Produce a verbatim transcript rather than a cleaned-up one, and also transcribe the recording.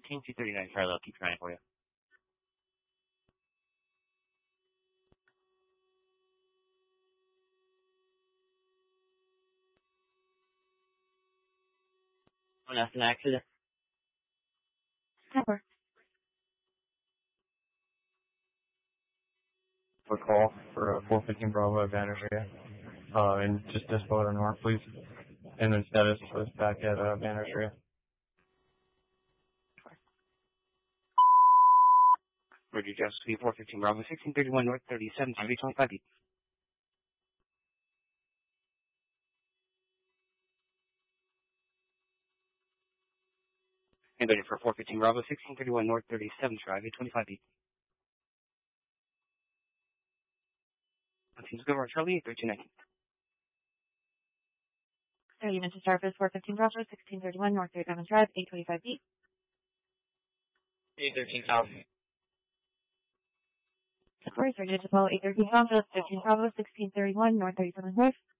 fifteen, two thirty-nine Charlie. I'll keep trying for you. Oh, that's an accident. Tower. For call for uh, four fifteen Bravo at Vandersria. Uh, and just dispo to north, please. And then status was back at uh, Vandersria. Roger, Jeff, four fifteen Bravo, sixteen thirty-one North, thirty-seven, twenty-five feet. And ready for four fifteen Bravo, sixteen thirty-one North, thirty-seven, twenty-five feet. Seems good, Charlie, eight thirteen nineteen. So you mentioned Starfish four fifteen Bravo, sixteen thirty-one North thirty-seven Drive, eight twenty-five feet. eight thirteen South. Of course, Roger, Apollo eight thirteen South, fifteen Bravo, sixteen thirty-one North thirty-seven North.